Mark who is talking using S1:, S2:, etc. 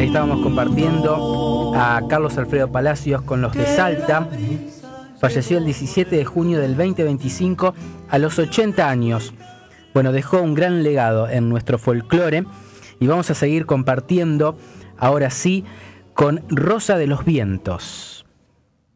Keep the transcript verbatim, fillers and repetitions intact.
S1: Ahí estábamos compartiendo a Carlos Alfredo Palacios con los de Salta. Falleció el diecisiete de junio del veinte veinticinco a los ochenta años. Bueno, dejó un gran legado en nuestro folclore y vamos a seguir compartiendo ahora sí con Rosa de los Vientos.